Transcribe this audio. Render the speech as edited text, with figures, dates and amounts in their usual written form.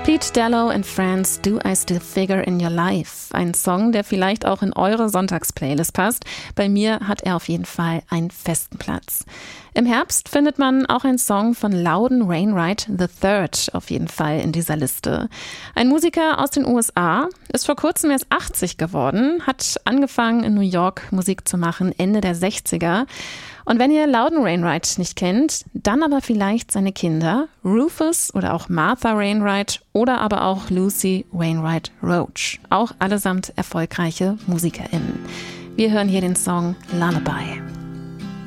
Pete Dello and Friends, Do I Still Figure in Your Life? Ein Song, der vielleicht auch in eure Sonntagsplaylist passt. Bei mir hat er auf jeden Fall einen festen Platz. Im Herbst findet man auch einen Song von Loudon Wainwright III auf jeden Fall in dieser Liste. Ein Musiker aus den USA, ist vor kurzem erst 80 geworden, hat angefangen in New York Musik zu machen, Ende der 60er. Und wenn ihr Loudon Wainwright nicht kennt, dann aber vielleicht seine Kinder, Rufus oder auch Martha Wainwright oder aber auch Lucy Wainwright Roach. Auch allesamt erfolgreiche MusikerInnen. Wir hören hier den Song Lullaby.